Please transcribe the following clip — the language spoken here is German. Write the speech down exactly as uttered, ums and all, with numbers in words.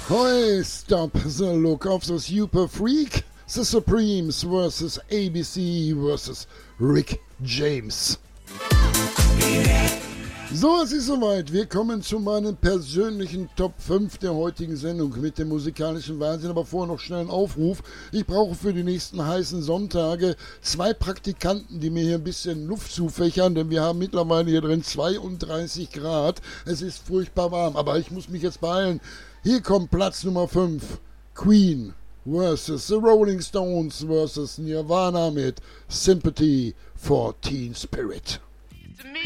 Hoi, stop the look of the super freak. The Supremes versus A B C versus Rick James. So, es ist soweit. Wir kommen zu meinen persönlichen Top fünf der heutigen Sendung mit dem musikalischen Wahnsinn. Aber vorher noch schnell ein Aufruf. Ich brauche für die nächsten heißen Sonntage zwei Praktikanten, die mir hier ein bisschen Luft zufächern, denn wir haben mittlerweile hier drin zweiunddreißig Grad. Es ist furchtbar warm, aber ich muss mich jetzt beeilen. Hier kommt Platz Nummer fünf. Queen versus The Rolling Stones versus Nirvana mit Sympathy for Teen Spirit.